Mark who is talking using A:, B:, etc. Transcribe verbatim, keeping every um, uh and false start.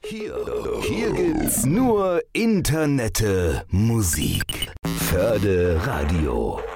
A: Hier, hier gibt's nur Internette Musik. Förde Radio.